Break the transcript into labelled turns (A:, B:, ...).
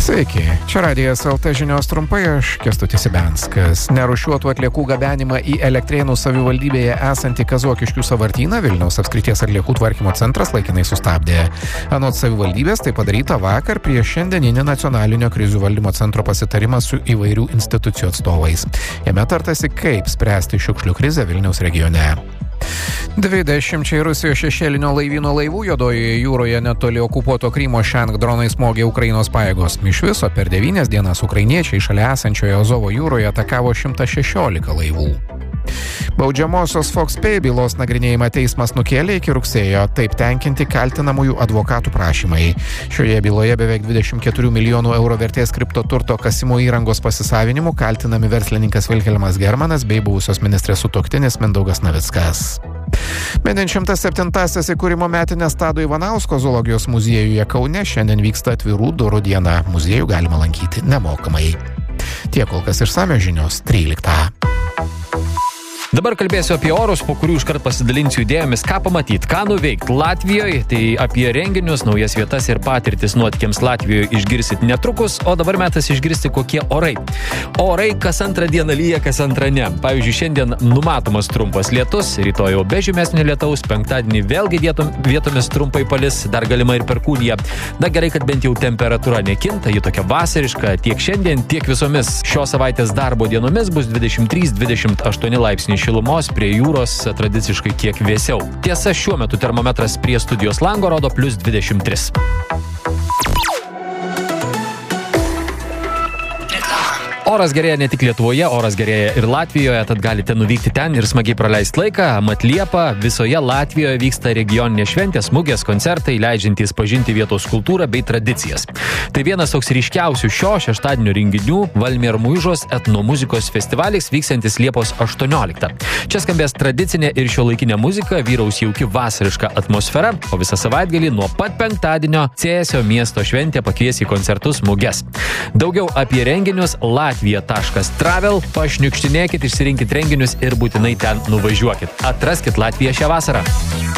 A: Sveiki, čia Radijas LT žinios trumpai, aš Kęstutis Ibenskas. Nerūšiuotų atliekų gabenimą į Elektrėnų savivaldybėje esantį Kazokiškių sąvartyną Vilniaus apskrities atliekų tvarkymo centras laikinai sustabdė. Anot savivaldybės tai padaryta vakar prieš šiandieninį nacionalinio krizių valdymo centro pasitarimą su įvairių institucijų atstovais. Jame tartasi, kaip spręsti šiukšlių krizę Vilniaus regione. 20 Rusijos šešėlinio laivyno laivų Juodojoje jūroje netoli okupuoto Krymo šiandien dronai smogė Ukrainos pajėgos. Iš viso per 9 dienas ukrainiečiai šalia esančioje Azovo jūroje atakavo 116 laivų. Baudžiamosios Fox Pay bylos nagrinėjimą teismas nukėlė iki rugsėjo, taip tenkinti kaltinamųjų advokatų prašymai. Šioje byloje beveik 24 milijonų eurų vertės kriptoturto kasimo įrangos pasisavinimu kaltinami verslininkas Vilhelmas Germanas bei buvusios ministrės sutuoktinis Mindaugas Navickas. Minint 107-asias įkūrimo metinės Tado Ivanausko zoologijos muziejuje Kaune šiandien vyksta atvirų durų diena. Muziejų galima lankyti nemokamai. Tiek kol kas išsamios žinios 13.
B: Dabar kalbėsiu apie orus, po kurių iškart pasidalinsiu idėjomis, ką pamatyti, ką nuveikti Latvijoje, tai apie renginius, naujas vietas ir patirtis nuotykiams Latvijoje išgirsit netrukus, o dabar metas išgirsti, kokie orai. Orai kas antrą dieną lyja, kas antrą ne. Pavyzdžiui, šiandien numatomas trumpas lietus, rytoj jau be žymesnio lietaus, penktadienį vėlgi vietomis trumpai palis, dar galima ir perkūnija. Na gerai, kad bent jau temperatūra nekinta, ji tokia vasariška, tiek šiandien, tiek visomis šios savaitės darbo dienomis bus 23-28 laipsniai šilumos, prie jūros tradiciškai kiek vėsiau. Tiesa, šiuo metu termometras prie studijos lango rodo plus 23. Oras gerėja ne tik Lietuvoje, oras gerėja ir Latvijoje, tad galite nuvykti ten ir smagiai praleisti laiką. Mat Liepą visoje Latvijoje vyksta regioninės šventės, mugės, koncertai, leidžiantys pažinti vietos kultūrą bei tradicijas. Tai vienas toks ryškiausių šio šeštadienio renginių Valmiera Muižos etnomuzikos festivalis vyksiantis Liepos 18. Čia skambės tradicinė ir šiuolaikinė muzika, vyraus jauki vasariška atmosfera, o visą savaitgalį nuo pat penktadienio Cėsio miesto šventė pakvies į koncertus muges. Daugiau apie renginius latvija.travel, pašniukštinėkit, išsirinkit renginius ir būtinai ten nuvažiuokit. Atraskit Latviją šią vasarą.